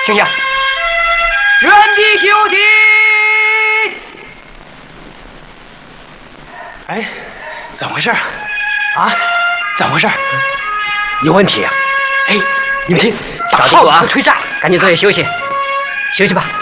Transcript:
请下，原地休息。哎，怎么回事啊？啊，怎么回事？ 有问题啊！ 哎，你们听， 小弟我不吹哨，赶紧坐下休息，休息吧。